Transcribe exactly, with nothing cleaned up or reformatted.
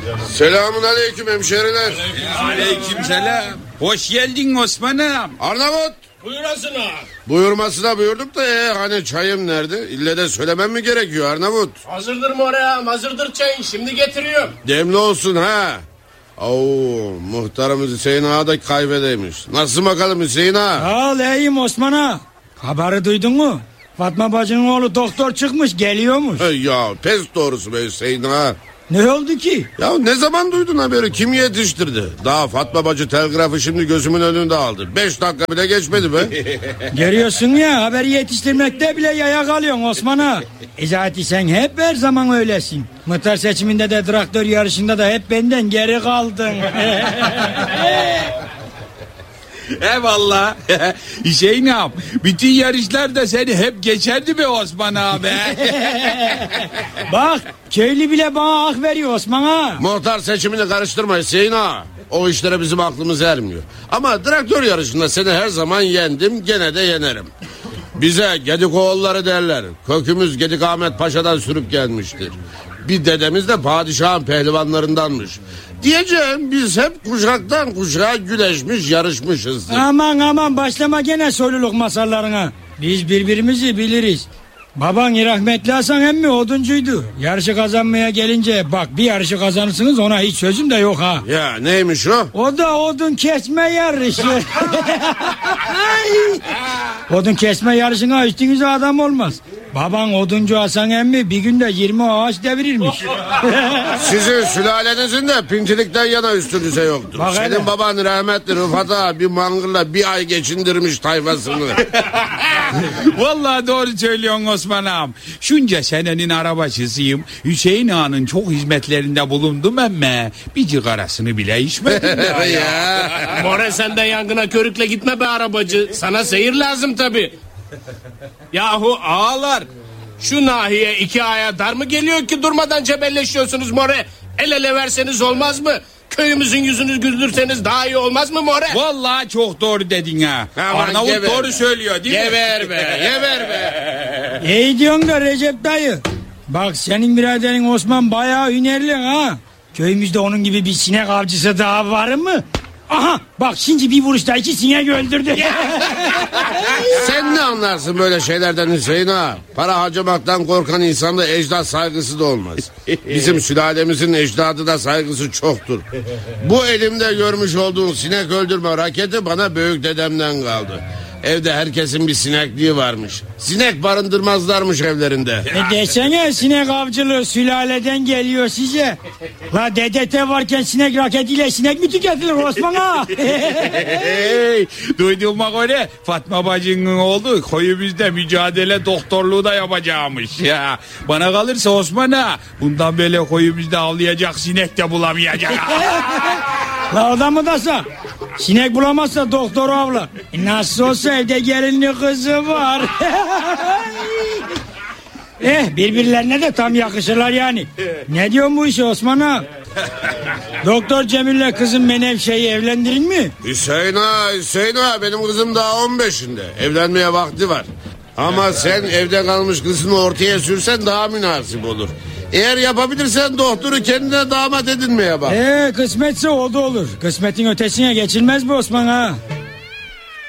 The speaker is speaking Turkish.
Selamun aleyküm hemşeriler. Aleyküm selam. Hoş geldin Osman'ım. Arnavut. Buyurasına. Buyurmasına buyurduk da ee, hani çayım nerede? İlle de söylemem mi gerekiyor Arnavut? Hazırdır mı oraya? Hazırdır çayın. Şimdi getiriyorum. Demli olsun ha. Oo, muhtarımız Hüseyin Ağa da kaybedeymiş. Nasıl bakalım Hüseyin Ağa? Al iyiyim Osman Ağa. Haberi duydun mu? Fatma bacının oğlu doktor çıkmış, geliyormuş. Hey ya pes doğrusu be Hüseyin Ağa. Ne oldu ki? Ya ne zaman duydun haberi? Kim yetiştirdi? Daha Fatma bacı telgrafı şimdi gözümün önünde aldı. Beş dakika bile geçmedi be. Görüyorsun ya, haberi yetiştirmekte bile yaya kalıyorsun Osman Ağa. E zaten sen hep her zaman öylesin. Muhtar seçiminde de traktör yarışında da hep benden geri kaldın. Eyvallah. Hüseyin'im, bütün yarışlarda seni hep geçerdi be Osman abi. Bak, köylü bile bana hak veriyor Osman Ağa. Muhtar seçimini karıştırma Hüseyin Ağa. O işlere bizim aklımız ermiyor. Ama traktör yarışında seni her zaman yendim, gene de yenerim. Bize Gedikoğulları derler. Kökümüz Gedik Ahmet Paşa'dan sürüp gelmiştir. Bir dedemiz de padişahın pehlivanlarındanmış. Diyeceğim biz hep kuşaktan kuşağa güleşmiş yarışmışız. Aman aman başlama gene soyluluk masallarına. Biz birbirimizi biliriz. Baban rahmetli Hasan emmi oduncuydu. Yarışı kazanmaya gelince bak bir yarışı kazanırsınız ona hiç sözüm de yok ha. Ya neymiş o? O da odun kesme yarışı. Odun kesme yarışına üstünüze adam olmaz. Baban oduncu Hasan emmi bir günde yirmi ağaç devirirmiş. Sizin sülalenizin de pintilikten yana üstünüze yoktur. Bak Senin hele. baban rahmetli Rıfat Ağa bir mangırla bir ay geçindirmiş tayfasını. Vallahi doğru söylüyorsun Osman'ım. Şunca senenin arabacısıyım. Hüseyin Ağa'nın çok hizmetlerinde bulundum ama bir cigarasını bile içmedim ya. Ya. More sen de yangına körükle gitme be arabacı. Sana seyir lazım tabi. Yahu ağalar. Şu nahiye iki aya dar mı geliyor ki durmadan cebelleşiyorsunuz More? El ele verseniz olmaz mı? Köyümüzün yüzünü güldürseniz daha iyi olmaz mı More? Vallahi çok doğru dedin ha. Aman Arnavut geber doğru be. söylüyor değil mi? Geber be, geber be. İyi diyorsun da Recep dayı. Bak senin biraderin Osman bayağı hünerli ha. Köyümüzde onun gibi bir sinek avcısı daha var mı? Aha bak şimdi bir vuruşta iki sinek öldürdü. Sen ne anlarsın böyle şeylerden Hüseyin Ağa? Para harcamaktan korkan insanda ecdat saygısı da olmaz. Bizim sülalemizin ecdadı da saygısı çoktur. Bu elimde görmüş olduğun sinek öldürme raketi bana büyük dedemden kaldı. Evde herkesin bir sinekliği varmış. Sinek barındırmazlarmış evlerinde. E desene sinek avcılığı sülaleden geliyor size. La D D T varken sinek raketiyle sinek mi tüketilir Osman Ağa? Hey, duyduğuma göre Fatma bacının oğlu koyumuzda mücadele doktorluğu da yapacakmış ya. Bana kalırsa Osman Ağa bundan böyle koyumuzda avlayacak sinek de bulamayacak. La o da mı dasa? Sinek bulamazsa doktor avla. E nasıl olsa evde gelinli kızı var. Eh birbirlerine de tam yakışırlar yani. Ne diyorsun bu işe Osman Ağa? Doktor Cemil'le kızım Menevşe'yi evlendirin mi? Hüseyin Ağa, Hüseyin Ağa benim kızım daha on beşinde. Evlenmeye vakti var. Ama sen evde kalmış kızını ortaya sürsen daha münasip olur. Eğer yapabilirsen doktoru kendine damat edinmeye bak. Ee kısmetse o da olur. Kısmetin ötesine geçilmez mi Osman Ağa?